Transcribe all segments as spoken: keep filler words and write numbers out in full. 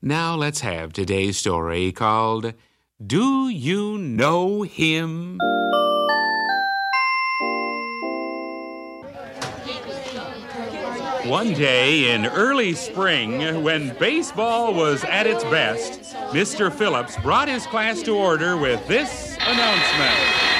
Now let's have today's story called, Do You Know Him? One day in early spring, when baseball was at its best, Mister Phillips brought his class to order with this announcement.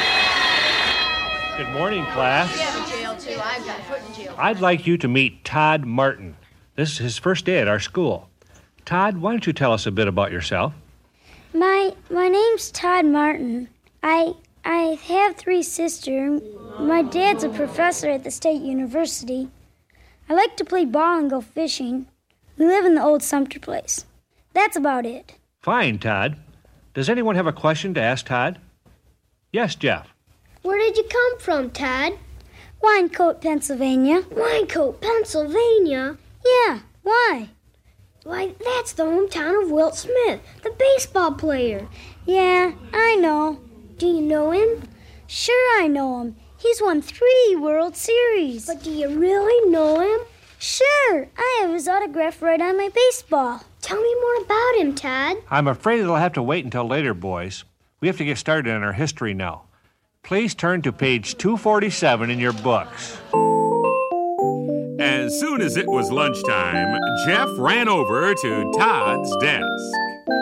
Good morning, class. Yeah, jail too. I've got foot in jail. I'd like you to meet Todd Martin. This is his first day at our school. Todd, why don't you tell us a bit about yourself? My my name's Todd Martin. I I have three sisters. My dad's a professor at the State University. I like to play ball and go fishing. We live in the old Sumter place. That's about it. Fine, Todd. Does anyone have a question to ask Todd? Yes, Jeff. Where did you come from, Todd? Winecoat, Pennsylvania. Winecoat, Pennsylvania? Yeah, why? Why, that's the hometown of Wilt Smith, the baseball player. Yeah, I know. Do you know him? Sure I know him. He's won three World Series. But do you really know him? Sure, I have his autograph right on my baseball. Tell me more about him, Todd. I'm afraid it'll have to wait until later, boys. We have to get started on our history now. Please turn to page two forty-seven in your books. As soon as it was lunchtime, Jeff ran over to Todd's desk.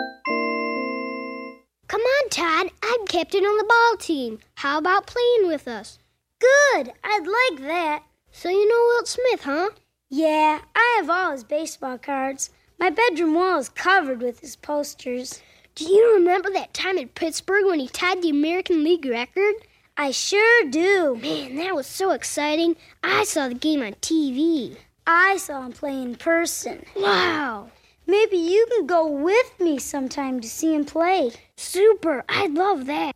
Come on, Todd. I'm captain on the ball team. How about playing with us? Good, I'd like that. So you know Wilt Smith, huh? Yeah, I have all his baseball cards. My bedroom wall is covered with his posters. Do you remember that time in Pittsburgh when he tied the American League record? I sure do. Man, that was so exciting. I saw the game on T V. I saw him play in person. Wow. Maybe you can go with me sometime to see him play. Super, I'd love that.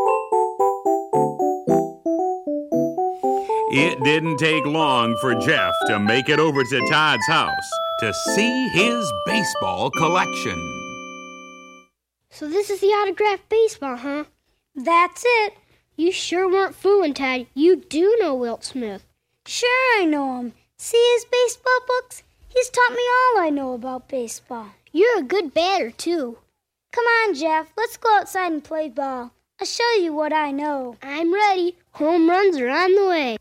It didn't take long for Jeff to make it over to Todd's house to see his baseball collection. So this is the autographed baseball, huh? That's it. You sure weren't fooling, Todd. You do know Wilt Smith. Sure I know him. See his baseball books? He's taught me all I know about baseball. You're a good batter, too. Come on, Jeff. Let's go outside and play ball. I'll show you what I know. I'm ready. Home runs are on the way.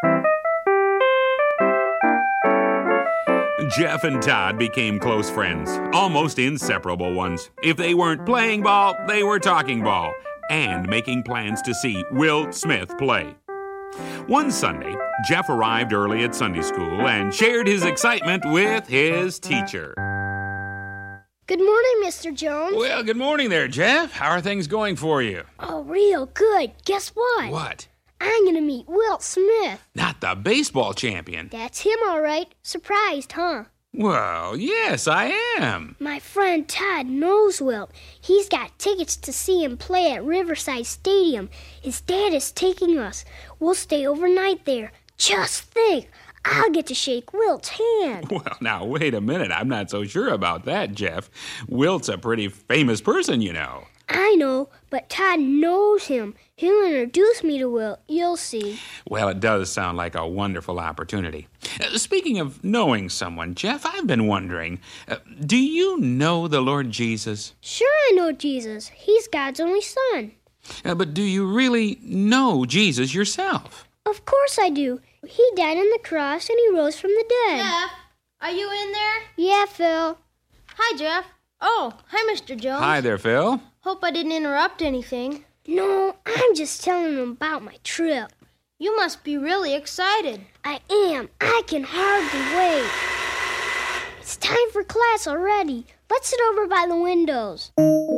Jeff and Todd became close friends, almost inseparable ones. If they weren't playing ball, they were talking ball and making plans to see Wilt Smith play. One Sunday, Jeff arrived early at Sunday school and shared his excitement with his teacher. Good morning, Mister Jones. Well, good morning there, Jeff. How are things going for you? Oh, real good. Guess what? What? I'm going to meet Wilt Smith. Not the baseball champion. That's him, all right. Surprised, huh? Well, yes, I am. My friend Todd knows Wilt. He's got tickets to see him play at Riverside Stadium. His dad is taking us. We'll stay overnight there. Just think, I'll get to shake Wilt's hand. Well, now, wait a minute. I'm not so sure about that, Jeff. Wilt's a pretty famous person, you know. I know, but Todd knows him. He'll introduce me to Wilt. You'll see. Well, it does sound like a wonderful opportunity. Uh, speaking of knowing someone, Jeff, I've been wondering, uh, do you know the Lord Jesus? Sure I know Jesus. He's God's only son. Uh, but do you really know Jesus yourself? Of course I do. He died on the cross and he rose from the dead. Jeff, are you in there? Yeah, Phil. Hi, Jeff. Oh, hi, Mister Jones. Hi there, Phil. Hope I didn't interrupt anything. No, I'm just telling him about my trip. You must be really excited. I am. I can hardly wait. It's time for class already. Let's sit over by the windows.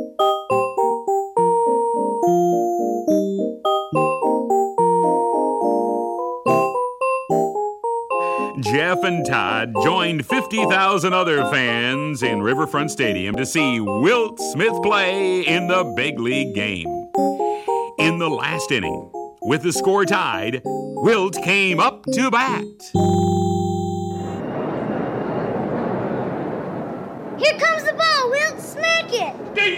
Jeff and Todd joined fifty thousand other fans in Riverfront Stadium to see Wilt Smith play in the big league game. In the last inning, with the score tied, Wilt came up to bat. Here comes the ball, Wilt. Smack it.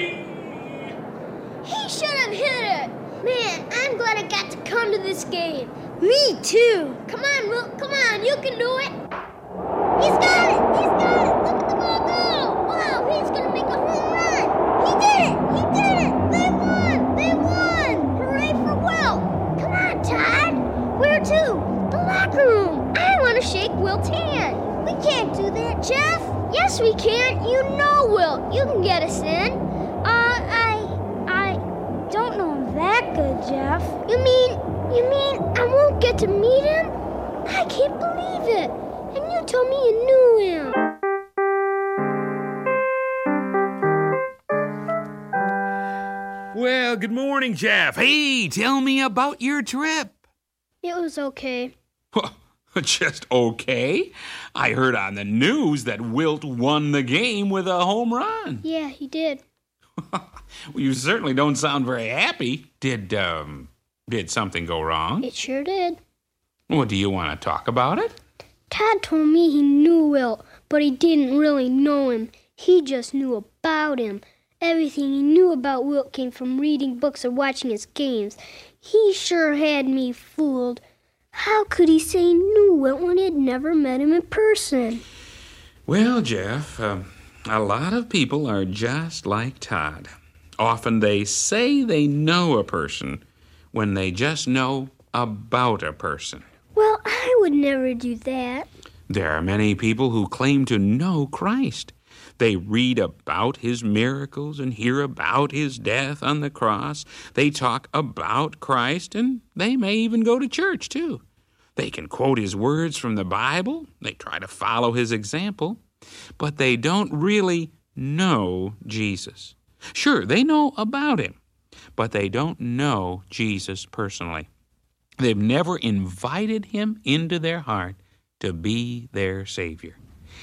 He should have hit it. Man, I'm glad I got to come to this game. Me too. Come on, Wilt. Come on. You can do it. He's got it. He's got it. Look at the ball go. Wow, he's going to make course we can. You know Wilt. You can get us in. Uh, I... I don't know him that good, Jeff. You mean... You mean I won't get to meet him? I can't believe it. And you told me you knew him. Well, good morning, Jeff. Hey, tell me about your trip. It was okay. Just okay? I heard on the news that Wilt won the game with a home run. Yeah, he did. Well, you certainly don't sound very happy. Did, um, did something go wrong? It sure did. Well, do you want to talk about it? Todd told me he knew Wilt, but he didn't really know him. He just knew about him. Everything he knew about Wilt came from reading books or watching his games. He sure had me fooled. How could he say he knew Wilt when he'd never met him in person? Well, Jeff, um, a lot of people are just like Todd. Often they say they know a person when they just know about a person. Well, I would never do that. There are many people who claim to know Christ. They read about his miracles and hear about his death on the cross. They talk about Christ, and they may even go to church, too. They can quote his words from the Bible. They try to follow his example. But they don't really know Jesus. Sure, they know about him, but they don't know Jesus personally. They've never invited him into their heart to be their Savior.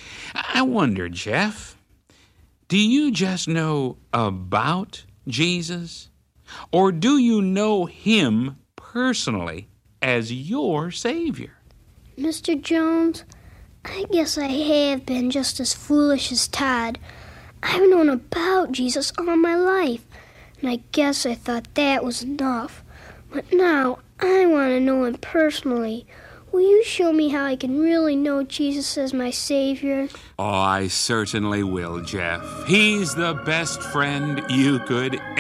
I wonder, Jeff, do you just know about Jesus? Or do you know him personally as your Savior? Mister Jones, I guess I have been just as foolish as Todd. I've known about Jesus all my life, and I guess I thought that was enough. But now I want to know him personally. Will you show me how I can really know Jesus as my Savior? Oh, I certainly will, Jeff. He's the best friend you could